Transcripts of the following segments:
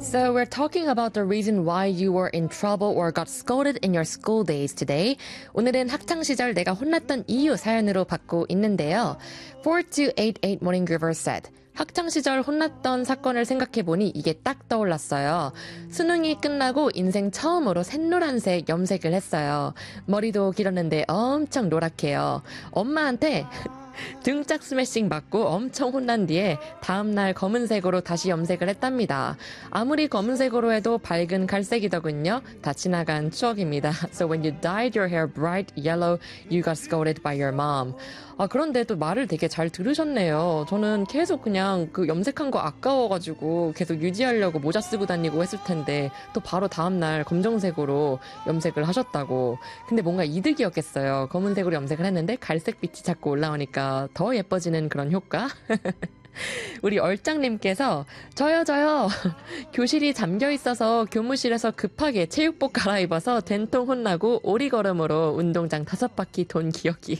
So we're talking about the reason why you were in trouble or got scolded in your school days today. 오늘은 학창 시절 내가 혼났던 이유 사연으로 받고 있는데요. 4288 Morning Groover said, 학창 시절 혼났던 사건을 생각해보니 이게 딱 떠올랐어요. 수능이 끝나고 인생 처음으로 샛노란색 염색을 했어요. 머리도 길었는데 엄청 노랗게요. 엄마한테 등짝 스매싱 맞고 엄청 혼난 뒤에 다음날 검은색으로 다시 염색을 했답니다. 아무리 검은색으로 해도 밝은 갈색이더군요. 다 지나간 추억입니다. So when you dyed your hair bright yellow, you got scolded by your mom. 그런데 또 말을 되게 잘 들으셨네요. 저는 계속 그냥 그 염색한 거 아까워가지고 계속 유지하려고 모자 쓰고 다니고 했을 텐데 또 바로 다음날 검정색으로 염색을 하셨다고. 근데 뭔가 이득이었겠어요. 검은색으로 염색을 했는데 갈색빛이 자꾸 올라오니까 더 예뻐지는 그런 효과? 우리 얼짱님께서 저요 교실이 잠겨있어서 교무실에서 급하게 체육복 갈아입어서 된통 혼나고 오리걸음으로 운동장 5바퀴 돈 기억이.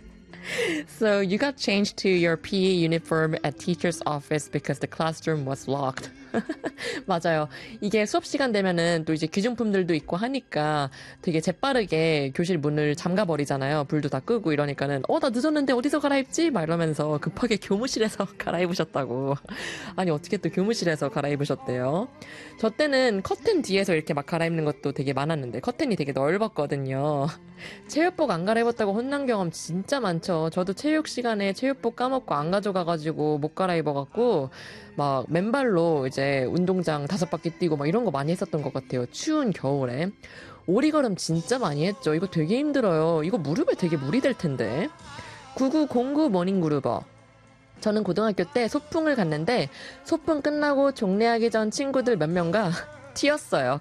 So you got changed to your PE uniform at teacher's office because the classroom was locked. 맞아요. 이게 수업 시간 되면은 또 이제 귀중품들도 있고 하니까 되게 재빠르게 교실 문을 잠가버리잖아요. 불도 다 끄고 이러니까는 나 늦었는데 어디서 갈아입지? 막 이러면서 급하게 교무실에서 갈아입으셨다고. 아니 어떻게 또 교무실에서 갈아입으셨대요? 저 때는 커튼 뒤에서 이렇게 막 갈아입는 것도 되게 많았는데 커튼이 되게 넓었거든요. 체육복 안 갈아입었다고 혼난 경험 진짜 많죠. 저도 체육 시간에 체육복 까먹고 안 가져가가지고 못 갈아입어갖고 막 맨발로 이제 운동장 5바퀴 뛰고 막 이런 거 많이 했었던 것 같아요. 추운 겨울에. 오리걸음 진짜 많이 했죠. 이거 되게 힘들어요. 이거 무릎에 되게 무리 될 텐데. 9909 모닝그루버. 저는 고등학교 때 소풍을 갔는데 소풍 끝나고 종례하기 전 친구들 몇 명과 튀었어요.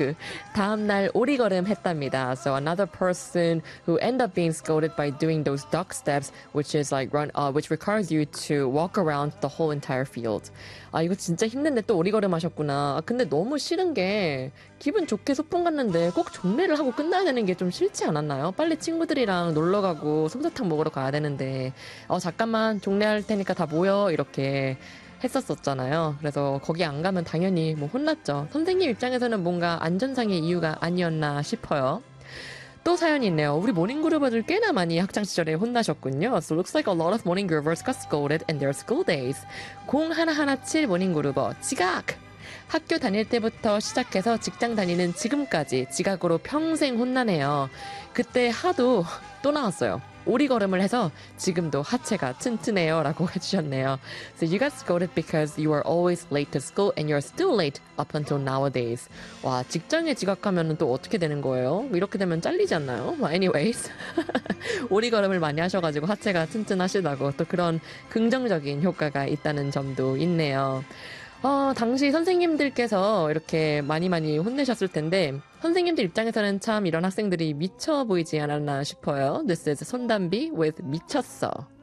다음날 오리걸음 했답니다. So another person who ended up being scolded by doing those duck steps, which is like which requires you to walk around the whole entire field. 이거 진짜 힘든데 또 오리걸음 하셨구나. 근데 너무 싫은 게 기분 좋게 소풍 갔는데 꼭 종례를 하고 끝나야 되는 게 좀 싫지 않았나요? 빨리 친구들이랑 놀러 가고 솜사탕 먹으러 가야 되는데 잠깐만 종례할 테니까 다 모여 이렇게 했었었잖아요. 그래서 거기 안 가면 당연히 뭐 혼났죠. 선생님 입장에서는 뭔가 안전상의 이유가 아니었나 싶어요. 또 사연이 있네요. 우리 모닝그루버들 꽤나 많이 학창시절에 혼나셨군요. So looks like a lot of morning groovers got scolded in their school days. 0117 모닝그루버 지각! 학교 다닐 때부터 시작해서 직장 다니는 지금까지 지각으로 평생 혼나네요. 그때 하도 또 나왔어요. 오리걸음을 해서 지금도 하체가 튼튼해요 라고 해주셨네요. So you got scolded because you are always late to school and you're still late up until nowadays. 와, 직장에 지각하면 또 어떻게 되는 거예요? 이렇게 되면 잘리지 않나요? Anyways. 오리걸음을 많이 하셔가지고 하체가 튼튼하시다고 또 그런 긍정적인 효과가 있다는 점도 있네요. 당시 선생님들께서 이렇게 많이 혼내셨을 텐데 선생님들 입장에서는 참 이런 학생들이 미쳐 보이지 않았나 싶어요. This is 손담비 with 미쳤어.